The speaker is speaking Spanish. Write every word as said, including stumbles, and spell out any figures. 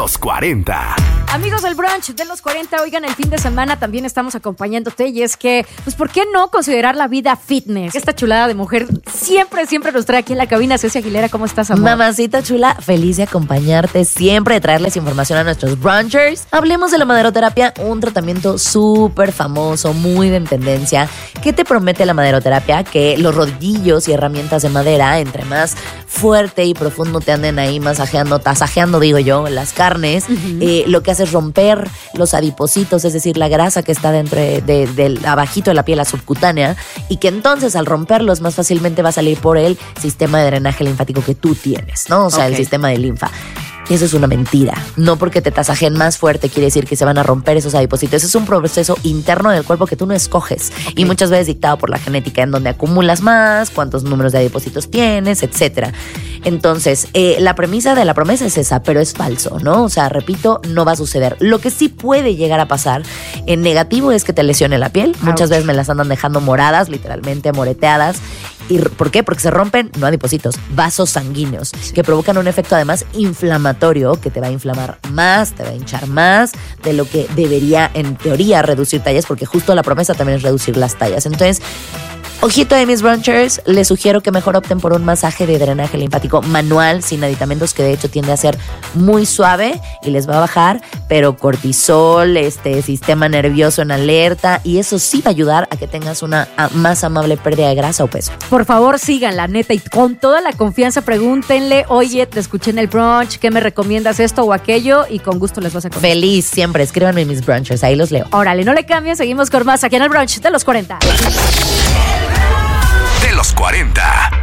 los cuarenta. Amigos del brunch de los cuarenta, oigan, el fin de semana también estamos acompañándote y es que, pues, ¿por qué no considerar la vida fitness? Esta chulada de mujer siempre, siempre nos trae aquí en la cabina. Ceci Aguilera, ¿cómo estás, amor? Mamacita chula, feliz de acompañarte siempre, de traerles información a nuestros brunchers. Hablemos de la maderoterapia, un tratamiento súper famoso, muy de tendencia. ¿Qué te promete la maderoterapia? Que los rodillos y herramientas de madera, entre más fuerte y profundo te anden ahí masajeando, tasajeando, digo yo, las carnes, uh-huh. eh, lo que hace es romper los adipocitos, es decir, la grasa que está dentro de, de, de abajito de la piel, la subcutánea, y que entonces al romperlos más fácilmente va a salir por el sistema de drenaje linfático que tú tienes, ¿no? O sea, okay. el sistema de linfa. Y eso es una mentira. No porque te tasajen más fuerte quiere decir que se van a romper esos adipocitos. Es un proceso interno del cuerpo que tú no escoges. Okay. Y muchas veces dictado por la genética, en donde acumulas más, cuántos números de adipocitos tienes, etcétera. Entonces, eh, la premisa de la promesa es esa, pero es falso, ¿no? O sea, repito, no va a suceder. Lo que sí puede llegar a pasar en negativo es que te lesione la piel. Ouch. Muchas veces me las andan dejando moradas, literalmente moreteadas. ¿Y por qué? Porque se rompen, no adipocitos, vasos sanguíneos, sí. que provocan un efecto además inflamatorio que te va a inflamar más, te va a hinchar más de lo que debería en teoría reducir tallas, porque justo la promesa también es reducir las tallas. Entonces, ojito de mis brunchers, les sugiero que mejor opten por un masaje de drenaje linfático manual, sin aditamentos, que de hecho tiende a ser muy suave y les va a bajar, pero cortisol, este sistema nervioso en alerta, y eso sí va a ayudar a que tengas una más amable pérdida de grasa o peso. Por favor, síganla, neta, y con toda la confianza pregúntenle, oye, te escuché en el brunch, ¿qué me recomiendas, esto o aquello? Y con gusto les vas a contestar. Feliz, siempre, escríbanme en mis brunchers, ahí los leo. Órale, no le cambien, seguimos con más aquí en el brunch de los cuarenta. De los cuarenta.